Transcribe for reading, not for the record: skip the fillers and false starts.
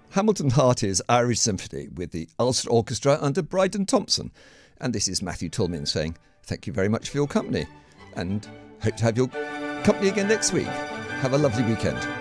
Hamilton Harty's Irish Symphony with the Ulster Orchestra under Bryden Thompson. And this is Matthew Tolman saying thank you very much for your company and hope to have your company again next week. Have a lovely weekend.